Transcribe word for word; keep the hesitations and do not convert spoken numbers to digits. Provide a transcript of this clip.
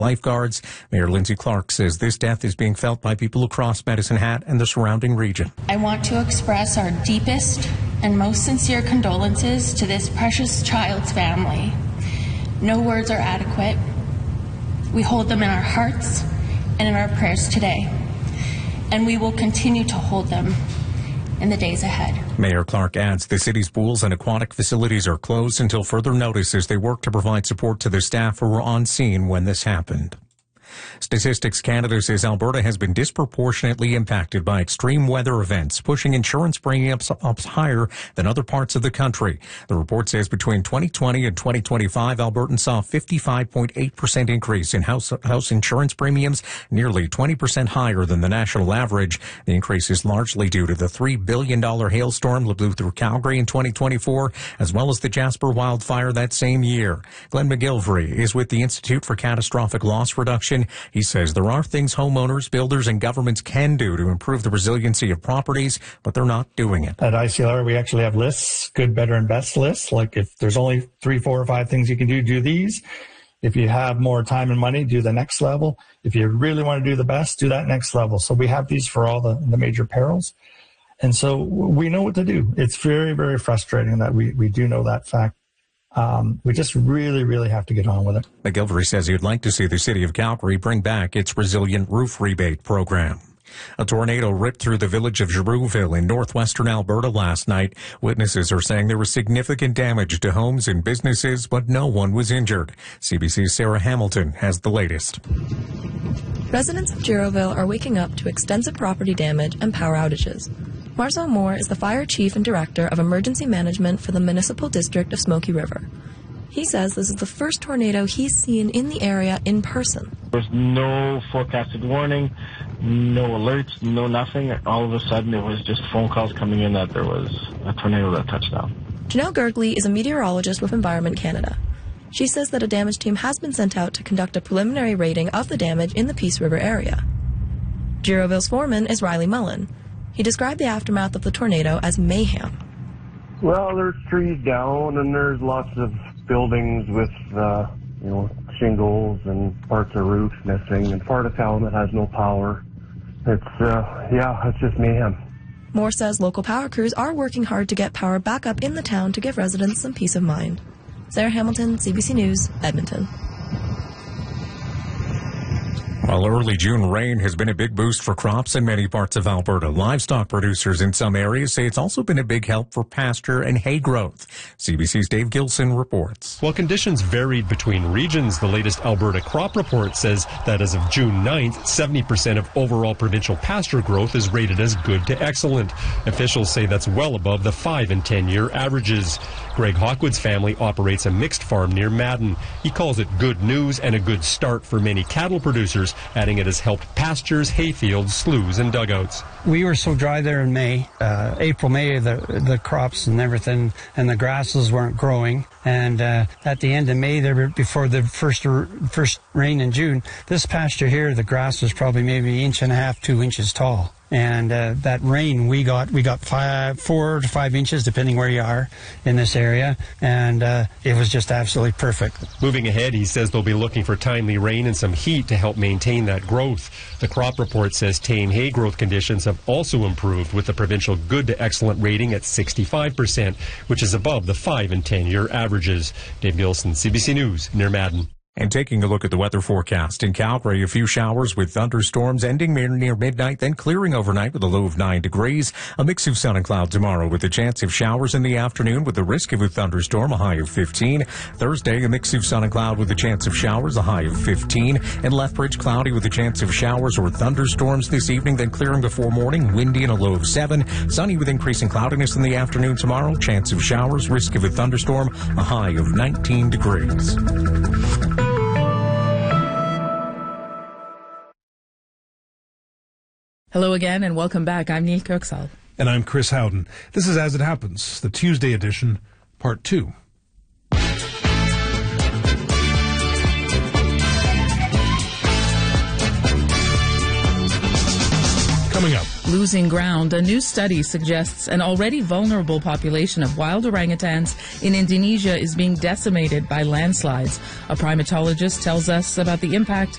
lifeguards. Mayor Lindsay Clark says this death is being felt by people across Medicine Hat and the surrounding region. I want to express our deepest and most sincere condolences to this precious child's family. No words are adequate. We hold them in our hearts and in our prayers today, and we will continue to hold them in the days ahead. Mayor Clark adds the city's pools and aquatic facilities are closed until further notice as they work to provide support to the staff who were on scene when this happened. Statistics Canada says Alberta has been disproportionately impacted by extreme weather events, pushing insurance premiums up higher than other parts of the country. The report says between twenty twenty and twenty twenty-five, Albertans saw a fifty-five point eight percent increase in house, house insurance premiums, nearly twenty percent higher than the national average. The increase is largely due to the three billion dollars hailstorm that blew through Calgary in twenty twenty-four, as well as the Jasper wildfire that same year. Glenn McGilvery is with the Institute for Catastrophic Loss Reduction. He says there are things homeowners, builders, and governments can do to improve the resiliency of properties, but they're not doing it. At I C L R, we actually have lists, good, better, and best lists. Like if there's only three, four, or five things you can do, do these. If you have more time and money, do the next level. If you really want to do the best, do that next level. So we have these for all the, the major perils. And so we know what to do. It's very, very frustrating that we, we do know that fact. Um, we just really, really have to get on with it. McGilvery says he'd like to see the city of Calgary bring back its resilient roof rebate program. A tornado ripped through the village of Girouville in northwestern Alberta last night. Witnesses are saying there was significant damage to homes and businesses, but no one was injured. C B C's Sarah Hamilton has the latest. Residents of Girouville are waking up to extensive property damage and power outages. Marcel Moore is the fire chief and director of emergency management for the municipal district of Smoky River. He says this is the first tornado he's seen in the area in person. There's no forecasted warning, no alerts, no nothing. All of a sudden it was just phone calls coming in that there was a tornado that touched down. Janelle Gergley is a meteorologist with Environment Canada. She says that a damage team has been sent out to conduct a preliminary rating of the damage in the Peace River area. Girouville's foreman is Riley Mullen. He described the aftermath of the tornado as mayhem. Well, there's trees down and there's lots of buildings with, uh, you know, shingles and parts of roofs missing and part of town that has no power. It's, uh, yeah, it's just mayhem. Moore says local power crews are working hard to get power back up in the town to give residents some peace of mind. Sarah Hamilton, C B C News, Edmonton. While early June rain has been a big boost for crops in many parts of Alberta, livestock producers in some areas say it's also been a big help for pasture and hay growth. C B C's Dave Gilson reports. While conditions varied between regions, the latest Alberta crop report says that as of June ninth, seventy percent of overall provincial pasture growth is rated as good to excellent. Officials say that's well above the five and ten year averages. Greg Hawkwood's family operates a mixed farm near Madden. He calls it good news and a good start for many cattle producers, adding it has helped pastures, hayfields, sloughs, and dugouts. We were so dry there in May, uh, April, May, the the crops and everything, and the grasses weren't growing. And uh, at the end of May, there, before the first first rain in June, this pasture here, the grass was probably maybe an inch and a half, two inches tall. And uh, that rain we got, we got five, four to five inches, depending where you are in this area, and uh, it was just absolutely perfect. Moving ahead, he says they'll be looking for timely rain and some heat to help maintain that growth. The crop report says tame hay growth conditions have also improved, with the provincial good to excellent rating at sixty-five percent, which is above the five and ten year averages. Dave Gilson, C B C News, near Madden. And taking a look at the weather forecast in Calgary, a few showers with thunderstorms ending near midnight, then clearing overnight with a low of nine degrees. A mix of sun and cloud tomorrow with a chance of showers in the afternoon with the risk of a thunderstorm, a high of fifteen. Thursday, a mix of sun and cloud with a chance of showers, a high of fifteen. And Lethbridge, cloudy with a chance of showers or thunderstorms this evening, then clearing before morning, windy and a low of seven. Sunny with increasing cloudiness in the afternoon tomorrow, chance of showers, risk of a thunderstorm, a high of nineteen degrees. Hello again and welcome back. I'm Neil Kirksall. And I'm Chris Howden. This is As It Happens, the Tuesday edition, part two. Coming up. Losing ground, a new study suggests an already vulnerable population of wild orangutans in Indonesia is being decimated by landslides. A primatologist tells us about the impact